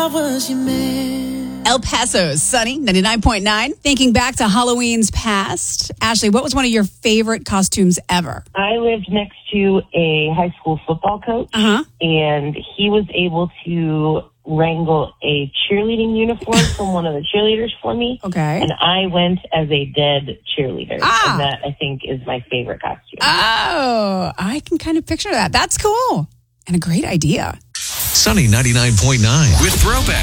was your man. El Paso's Sunny, 99.9. Thinking back to Halloween's past. Ashley, what was one of your favorite costumes ever? I lived next to a high school football coach, and he was able to wrangle a cheerleading uniform from one of the cheerleaders for me. Okay. And I went as a dead cheerleader. And that, I think, is my favorite costume. Oh, I can kind of picture that. That's cool. And a great idea. Sunny 99.9 with Throwback.